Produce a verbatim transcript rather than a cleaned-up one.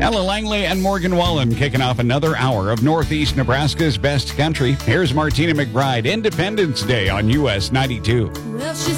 Ella Langley and Morgan Wallen kicking off another hour of Northeast Nebraska's best country. Here's Martina McBride, Independence Day on U S ninety-two. Well, she's